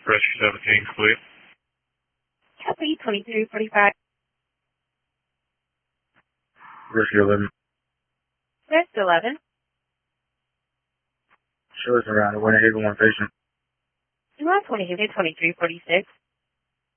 Rescue 17, complete. Copy, 2245. Rescue 11. West 11. Show us around. I want to hit one patient. You are 2346.